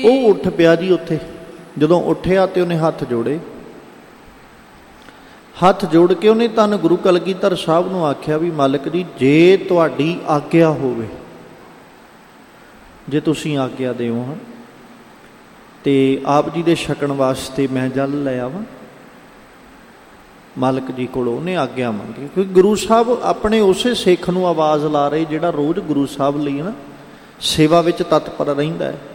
ਉਹ ਉੱਠ ਪਿਆ ਜੀ ਉੱਥੇ। ਜਦੋਂ ਉੱਠਿਆ ਤੇ ਉਹਨੇ ਹੱਥ ਜੋੜੇ, ਹੱਥ ਜੋੜ ਕੇ ਉਹਨੇ ਧੰਨ ਗੁਰੂ ਕਲਗੀਧਰ ਸਾਹਿਬ ਨੂੰ ਆਖਿਆ ਵੀ ਮਾਲਕ ਜੀ ਜੇ ਤੁਹਾਡੀ ਆਗਿਆ ਹੋਵੇ, ਜੇ ਤੁਸੀਂ ਆਗਿਆ ਦਿਓ ਹਾਂ ਤੇ ਆਪ ਜੀ ਦੇ ਛਕਣ ਵਾਸਤੇ ਮੈਂ ਜਲ ਲੈ ਆਵਾਂ। ਮਾਲਕ ਜੀ ਕੋਲੋਂ ਉਹਨੇ ਆਗਿਆ ਮੰਗੀ, ਕਿਉਂਕਿ ਗੁਰੂ ਸਾਹਿਬ ਆਪਣੇ ਉਸੇ ਸਿੱਖ ਨੂੰ ਆਵਾਜ਼ ਲਾ ਰਹੇ ਜਿਹੜਾ ਰੋਜ਼ ਗੁਰੂ ਸਾਹਿਬ ਲਈ ਨਾ ਸੇਵਾ ਵਿੱਚ ਤਤਪਰ ਰਹਿੰਦਾ ਹੈ।